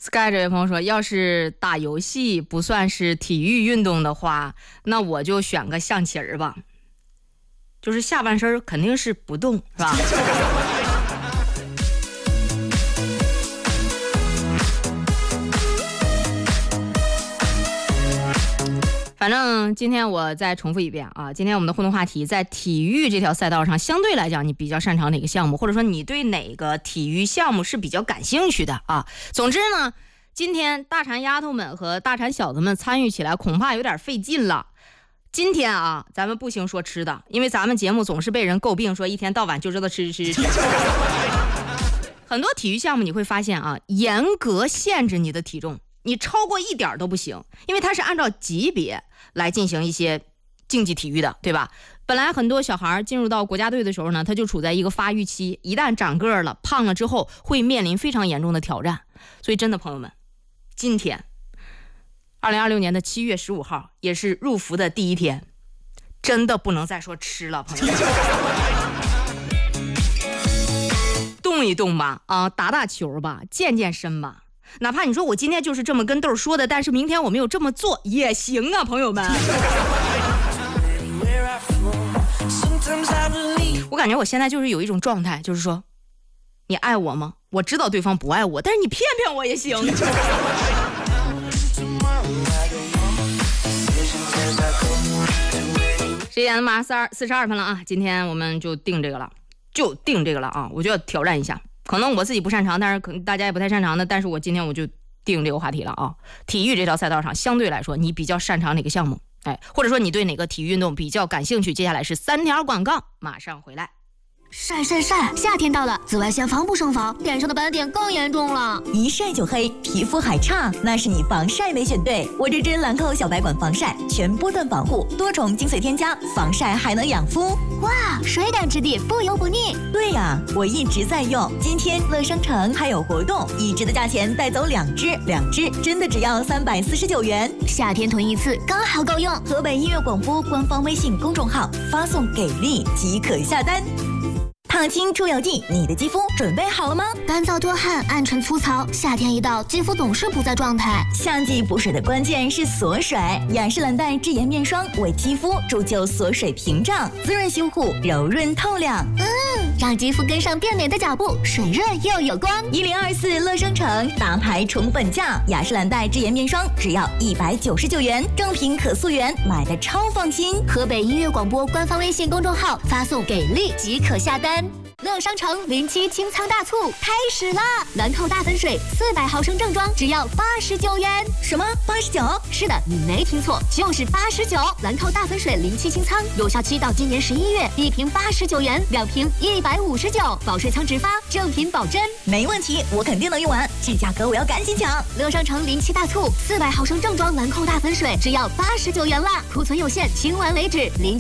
Sky 这位朋友说，要是打游戏不算是体育运动的话，那我就选个象棋儿吧，就是下半身肯定是不动，是吧？反正今天我再重复一遍啊，今天我们的互动话题，在体育这条赛道上，相对来讲你比较擅长哪个项目，或者说你对哪个体育项目是比较感兴趣的啊？总之呢，今天大馋丫头们和大馋小子们参与起来恐怕有点费劲了。今天啊，咱们不行说吃的，因为咱们节目总是被人诟病说一天到晚就知道吃。很多体育项目你会发现啊，严格限制你的体重，你超过一点都不行，因为它是按照级别来进行一些竞技体育的，对吧？本来很多小孩进入到国家队的时候呢，他就处在一个发育期，一旦长个了、胖了之后，会面临非常严重的挑战。所以真的朋友们，今天2026年的7月15号也是入伏的第一天，真的不能再说吃了，朋友们。动一动吧，打打球吧，健健身吧。哪怕你说我今天就是这么跟豆说的，但是明天我没有这么做也行啊，朋友们。我感觉我现在就是有一种状态，就是说，你爱我吗？我知道对方不爱我，但是你骗骗我也行。11点马上42分了啊！今天我们就定这个了啊！我就要挑战一下。可能我自己不擅长，但是可能大家也不太擅长的，但是我今天我就定这个话题了啊！体育这条赛道上，相对来说你比较擅长哪个项目？或者说你对哪个体育运动比较感兴趣？接下来是3条广告，马上回来。 晒，夏天到了，紫外线防不胜防，脸上的斑点更严重了。 一晒就黑，皮肤还差，那是你防晒没选对。我这支兰蔻小白管防晒，全波段防护，多重精髓添加，防晒还能养肤。 哇，水感质地，不油不腻。 对呀，我一直在用。今天乐商城还有活动，一支的价钱带走2支，2支真的只要349元。 夏天囤一次刚好够用。 河北音乐广播官方微信公众号发送给力即可下单。烫青出油剂，你的肌肤准备好了吗？ 干燥多汗，暗沉粗糙，夏天一到，肌肤总是不在状态。 夏季补水的关键是锁水，雅诗兰黛智妍面霜为肌肤铸就锁水屏障，滋润修护，柔润透亮。 让肌肤跟上变美的脚步，水润又有光。 1024乐商城大牌宠粉价，雅诗兰黛智妍面霜只要199元，正品可溯源，买的超放心。 河北音乐广播官方微信公众号发送给力即可下单。乐商城07清仓大促开始啦！兰蔻大粉水400毫升正装只要89元。 什么89？ 是的，你没听错，就是89。兰蔻大粉水07清仓，有效期到今年11月，1瓶89元，2瓶159，保水仓直发，正品保真。 没问题，我肯定能用完，这价格我要赶紧抢！ 乐商城07大促，400毫升正装兰蔻大粉水只要89元啦，库存有限，清完为止。